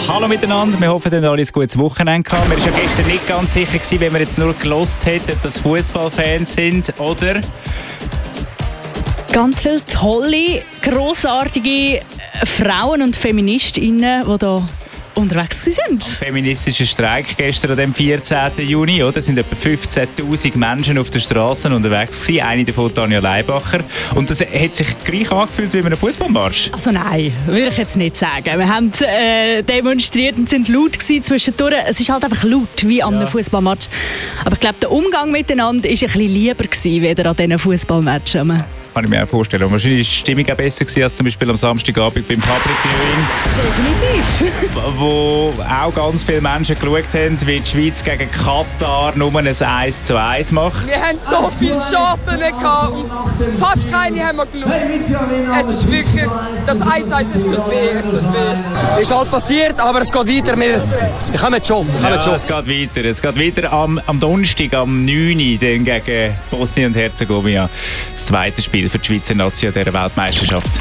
Hallo miteinander, wir hoffen, ihr habt alles gutes Wochenende gehabt. Wir waren ja gestern nicht ganz sicher gewesen, wenn wir jetzt nur gelost hätten, dass Fußballfans sind, oder? Ganz viele tolle, grossartige Frauen und Feministinnen, die da unterwegs sind. Feministischer Streik gestern an dem 14. Juni, oder? Es sind etwa 15'000 Menschen auf den Straßen unterwegs gewesen. Eine davon Tanja Leibacher. Und das hat sich gleich angefühlt wie bei einem Fußballmarsch. Also nein, würde ich jetzt nicht sagen. Wir haben demonstriert und sind laut gewesen zwischendurch. Es ist halt einfach laut, wie an einem Fußballmatch. Aber ich glaube, der Umgang miteinander war ein bisschen lieber gewesen, weder an diesen Fußballmatchen. Kann ich mir auch vorstellen. Und wahrscheinlich war die Stimmung auch besser gewesen, als zum Beispiel am Samstagabend beim Public Viewing. Definitiv. Wo auch ganz viele Menschen geschaut haben, wie die Schweiz gegen Katar nur ein 1:1 macht. Wir haben so viele Chancen gehabt und fast keine haben wir genutzt. Es ist wirklich, das 1:1, es tut weh. Ist halt passiert, aber es geht weiter. Wir kommen schon. Es geht weiter. Es geht weiter am Donnerstag, am 9. dann gegen Bosnien und Herzegowina. Das zweite Spiel für die Schweizer Nation dieser Weltmeisterschaft.